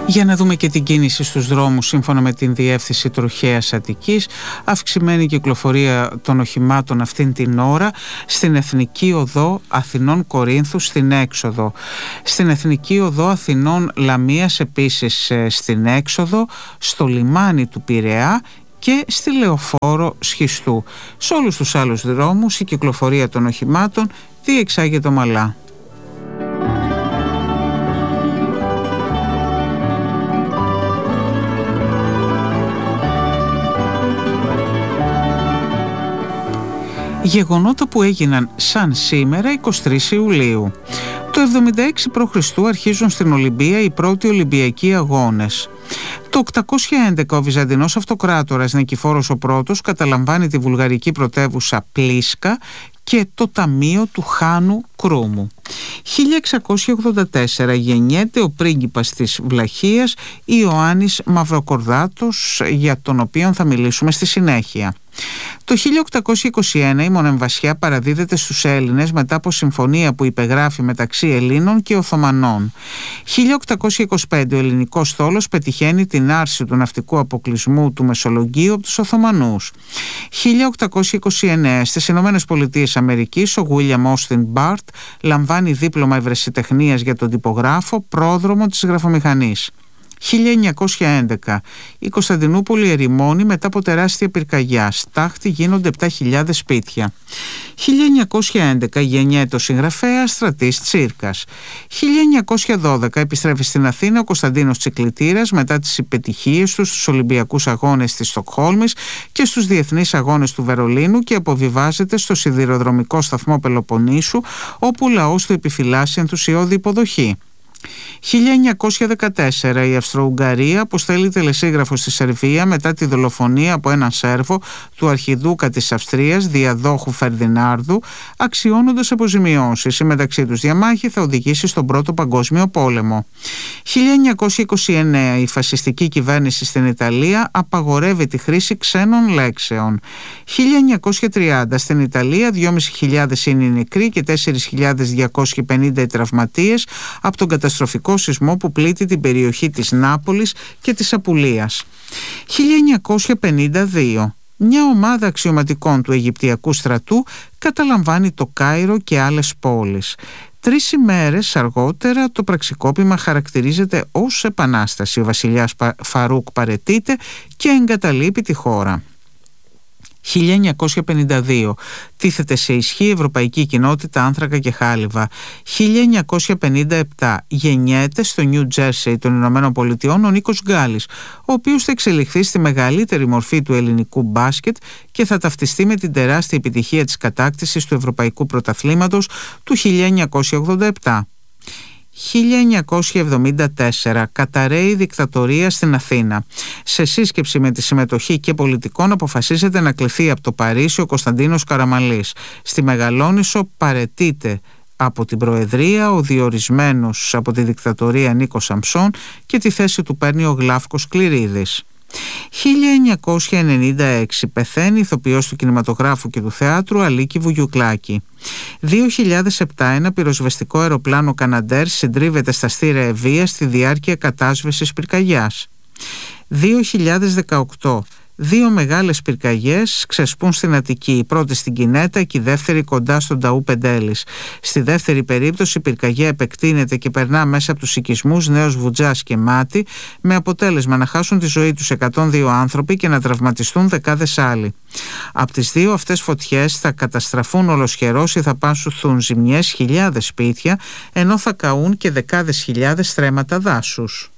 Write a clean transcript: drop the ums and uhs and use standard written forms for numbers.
Για να δούμε και την κίνηση στους δρόμους, σύμφωνα με την Διεύθυνση Τροχέας Αττικής, αυξημένη κυκλοφορία των οχημάτων αυτήν την ώρα στην Εθνική Οδό Αθηνών Κορίνθου στην έξοδο. Στην Εθνική Οδό Αθηνών Λαμίας επίσης στην έξοδο, στο λιμάνι του Πειραιά και στη Λεωφόρο Σχιστού. Σε όλους τους άλλους δρόμους η κυκλοφορία των οχημάτων διεξάγεται ομαλά. Γεγονότα που έγιναν σαν σήμερα 23 Ιουλίου. Το 76 π.Χ. αρχίζουν στην Ολυμπία οι πρώτοι Ολυμπιακοί αγώνες. Το 811 ο Βυζαντινός Αυτοκράτορας Νικηφόρος ο Πρώτος καταλαμβάνει τη βουλγαρική πρωτεύουσα Πλίσκα και το ταμείο του Χάνου Κρούμου. 1684 γεννιέται ο πρίγκιπας της Βλαχίας Ιωάννης Μαυροκορδάτος, για τον οποίο θα μιλήσουμε στη συνέχεια. Το 1821 η Μονεμβασιά παραδίδεται στους Έλληνες μετά από συμφωνία που υπεγράφει μεταξύ Ελλήνων και Οθωμανών. 1825 ο ελληνικός στόλος πετυχαίνει την άρση του ναυτικού αποκλεισμού του Μεσολογγίου από τους Οθωμανούς. 1829 στις Ηνωμένες Πολιτείες Αμερικής ο William Austin Bart λαμβάνει δίπλωμα ευρεσιτεχνίας για τον τυπογράφο, πρόδρομο της γραφομηχανής. 1911 η Κωνσταντινούπολη ερημώνει μετά από τεράστια πυρκαγιά. Στάχτη γίνονται 7.000 σπίτια. 1911 γεννιέται ο συγγραφέας Στρατής Τσίρκας. 1912 επιστρέφει στην Αθήνα ο Κωνσταντίνος Τσικλητήρας μετά τις επιτυχίες του στους Ολυμπιακούς Αγώνες της Στοκχόλμης και στους Διεθνείς Αγώνες του Βερολίνου και αποβιβάζεται στο σιδηροδρομικό σταθμό Πελοποννήσου, όπου ο λαός του επιφυλάσσει ενθουσιώδη υποδοχή. 1914 η Αυστρο-Ουγγαρία αποστέλει τελεσίγραφο στη Σερβία μετά τη δολοφονία από έναν Σέρβο του αρχιδούκα της Αυστρίας, διαδόχου Φερδινάρδου, αξιώνοντας αποζημιώσεις. Η μεταξύ τους διαμάχη θα οδηγήσει στον Πρώτο Παγκόσμιο Πόλεμο. 1929 η φασιστική κυβέρνηση στην Ιταλία απαγορεύει τη χρήση ξένων λέξεων. 1930 στην Ιταλία 2.500 είναι οι νεκροί και 4.250 οι τραυματίες από τον καταστροφικό σεισμό που πλήττει την περιοχή της Νάπολης και της Απουλίας. 1952 μια ομάδα αξιωματικών του Αιγυπτιακού στρατού καταλαμβάνει το Κάιρο και άλλες πόλεις. 3 ημέρες αργότερα το πραξικόπημα χαρακτηρίζεται ως επανάσταση. Ο βασιλιάς Φαρούκ παραιτείται και εγκαταλείπει τη χώρα. 1952 τίθεται σε ισχύ η Ευρωπαϊκή Κοινότητα Άνθρακα και Χάλιβα. 1957 γεννιέται στο Νιου Τζέρσεϊ των Ηνωμένων Πολιτειών ο Νίκος Γκάλης, ο οποίος θα εξελιχθεί στη μεγαλύτερη μορφή του ελληνικού μπάσκετ και θα ταυτιστεί με την τεράστια επιτυχία της κατάκτησης του Ευρωπαϊκού Πρωταθλήματος του 1987. 1974 καταρρέει η δικτατορία στην Αθήνα. Σε σύσκεψη με τη συμμετοχή και πολιτικών αποφασίζεται να κληθεί από το Παρίσι ο Κωνσταντίνος Καραμανλής. Στη Μεγαλόνισσο παραιτείται από την Προεδρία ο διορισμένος από τη δικτατορία Νίκος Σαμψών και τη θέση του παίρνει ο Γλάφκος Κληρίδης. 1996 πεθαίνει ηθοποιός του κινηματογράφου και του θεάτρου Αλίκη Βουγιουκλάκη. 2007 ένα πυροσβεστικό αεροπλάνο Καναντέρ συντρίβεται στα στήρια Ευβοίας στη διάρκεια κατάσβεσης πυρκαγιάς. 2018 2 μεγάλες πυρκαγιές ξεσπούν στην Αττική, η πρώτη στην Κινέτα και η δεύτερη κοντά στον Ταού Πεντέλης. Στη δεύτερη περίπτωση η πυρκαγιά επεκτείνεται και περνά μέσα από τους οικισμούς Νέος Βουτζάς και Μάτι, με αποτέλεσμα να χάσουν τη ζωή τους 102 άνθρωποι και να τραυματιστούν δεκάδες άλλοι. Από τις 2 αυτές φωτιές θα καταστραφούν ολοσχερώς ή θα πάσουν ζημιές χιλιάδες σπίτια, ενώ θα καούν και δεκάδες χιλιάδες στρέμματα δάσους.